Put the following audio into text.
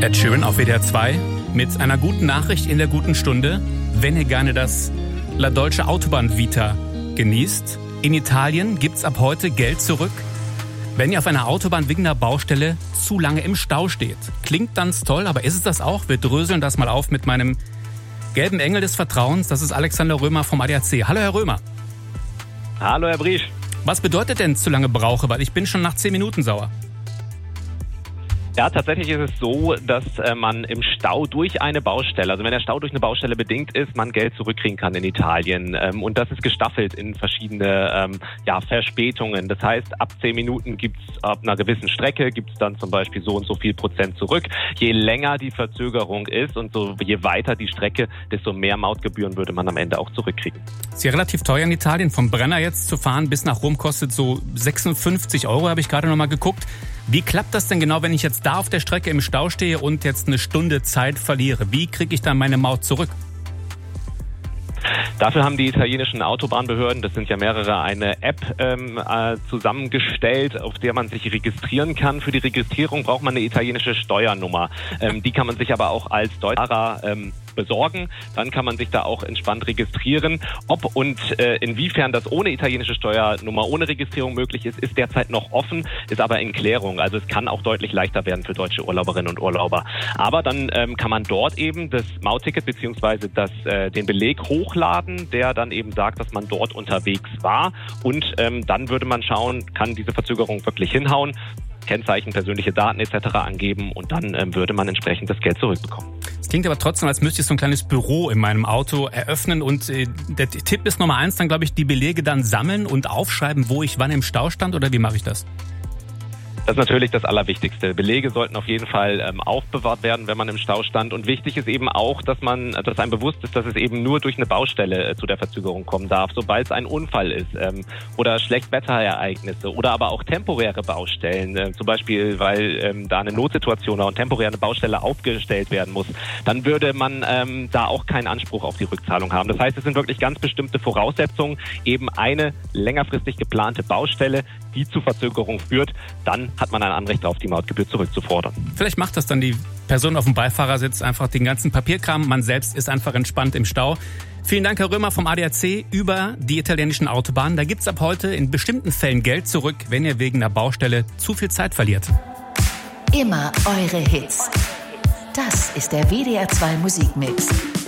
Ed Sheeran auf WDR 2 mit einer guten Nachricht in der guten Stunde. Wenn ihr gerne das La Dolce Autobahn Vita genießt, in Italien gibt's ab heute Geld zurück, wenn ihr auf einer Autobahn wegen einer Baustelle zu lange im Stau steht. Klingt ganz toll, aber ist es das auch? Wir dröseln das mal auf mit meinem gelben Engel des Vertrauens. Das ist Alexander Römer vom ADAC. Hallo Herr Römer. Hallo Herr Briesch. Was bedeutet denn zu lange brauche? Weil ich bin schon nach 10 Minuten sauer. Ja, tatsächlich ist es so, dass man im Stau durch eine Baustelle, also wenn der Stau durch eine Baustelle bedingt ist, man Geld zurückkriegen kann in Italien. Und das ist gestaffelt in verschiedene Verspätungen. Das heißt, ab 10 Minuten gibt's ab einer gewissen Strecke, gibt's dann zum Beispiel so und so viel Prozent zurück. Je länger die Verzögerung ist und so je weiter die Strecke, desto mehr Mautgebühren würde man am Ende auch zurückkriegen. Ist ja relativ teuer in Italien. Vom Brenner jetzt zu fahren bis nach Rom kostet so 56 €, habe ich gerade noch mal geguckt. Wie klappt das denn genau, wenn ich jetzt da auf der Strecke im Stau stehe und jetzt eine Stunde Zeit verliere? Wie kriege ich dann meine Maut zurück? Dafür haben die italienischen Autobahnbehörden, das sind ja mehrere, eine App zusammengestellt, auf der man sich registrieren kann. Für die Registrierung braucht man eine italienische Steuernummer. Die kann man sich aber auch als Deutscher besorgen. Dann kann man sich da auch entspannt registrieren. Ob und inwiefern das ohne italienische Steuernummer, ohne Registrierung möglich ist, ist derzeit noch offen, ist aber in Klärung. Also es kann auch deutlich leichter werden für deutsche Urlauberinnen und Urlauber. Aber dann kann man dort eben das Mautticket bzw. den Beleg hochladen, der dann eben sagt, dass man dort unterwegs war. Und dann würde man schauen, kann diese Verzögerung wirklich hinhauen, Kennzeichen, persönliche Daten etc. angeben und dann würde man entsprechend das Geld zurückbekommen. Es klingt aber trotzdem, als müsste ich so ein kleines Büro in meinem Auto eröffnen und der Tipp ist Nummer 1, dann glaube ich, die Belege dann sammeln und aufschreiben, wo ich wann im Stau stand, oder wie mache ich das? Das ist natürlich das Allerwichtigste. Belege sollten auf jeden Fall aufbewahrt werden, wenn man im Stau stand. Und wichtig ist eben auch, dass einem bewusst ist, dass es eben nur durch eine Baustelle zu der Verzögerung kommen darf. Sobald es ein Unfall ist oder Schlechtwetterereignisse oder aber auch temporäre Baustellen, zum Beispiel, weil da eine Notsituation oder temporär eine Baustelle aufgestellt werden muss, dann würde man da auch keinen Anspruch auf die Rückzahlung haben. Das heißt, es sind wirklich ganz bestimmte Voraussetzungen, eben eine längerfristig geplante Baustelle, die zu Verzögerung führt, dann hat man ein Anrecht darauf, die Mautgebühr zurückzufordern. Vielleicht macht das dann die Person auf dem Beifahrersitz einfach den ganzen Papierkram. Man selbst ist einfach entspannt im Stau. Vielen Dank, Herr Römer vom ADAC über die italienischen Autobahnen. Da gibt's ab heute in bestimmten Fällen Geld zurück, wenn ihr wegen einer Baustelle zu viel Zeit verliert. Immer eure Hits. Das ist der WDR 2 Musikmix.